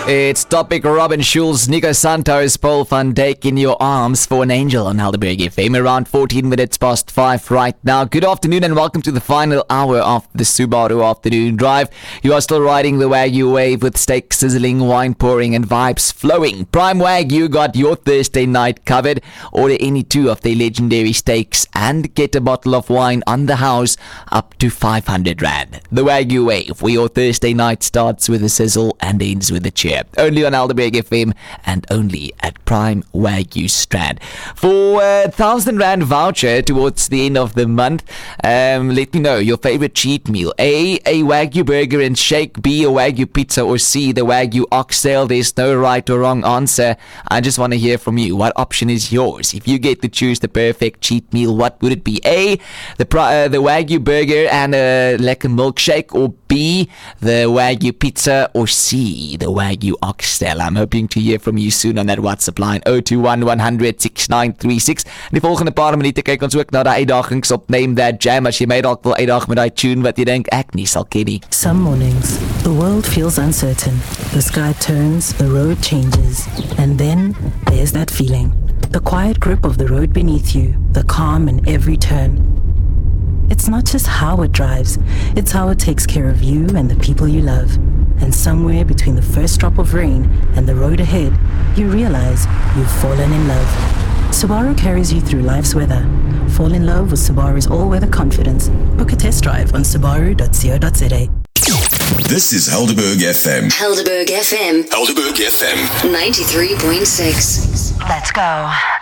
It's Topic Robin Schulz, Nico Santos, Paul van Dijk in your arms for an angel on Helderberg FM. Around 14 minutes past 5 right now. Good afternoon and welcome to the final hour of the Subaru Afternoon Drive. You are still riding the Wagyu wave with steak sizzling, wine pouring and vibes flowing. Prime Wagyu got your Thursday night covered. Order any two of their legendary steaks and get a bottle of wine on the house up to 500 Rand. The Wagyu wave, where your Thursday night starts with a sizzle and ends with a cheer. Only on Helderberg FM and only at Prime Wagyu Strand. For a 1,000 Rand voucher towards the end of the month, let me know your favorite cheat meal. A Wagyu burger and shake. B, a Wagyu pizza. Or C, the Wagyu oxtail. There's no right or wrong answer. I just want to hear from you. What option is yours? If you get to choose the perfect cheat meal, what would it be? A, the Wagyu burger and a lekker milkshake. Or B, the Wagyu pizza. Or C, the Wagyu oxtail. I'm hoping to hear from you soon on that WhatsApp line 021 100 6936. Die volgende paar minute kyk ons ook na die uitdagings op Name That Jam. As jy my dalk wil uitdaag met die tune wat jy dink ek nie sal ken nie. Some mornings, the world feels uncertain. The sky turns, the road changes, and then there's that feeling. The quiet grip of the road beneath you, the calm in every turn. It's not just how it drives, it's how it takes care of you and the people you love. And somewhere between the first drop of rain and the road ahead, you realize you've fallen in love. Subaru carries you through life's weather. Fall in love with Subaru's all-weather confidence. Book a test drive on subaru.co.za. This is Helderberg FM. Helderberg FM. Helderberg FM. 93.6. Let's go.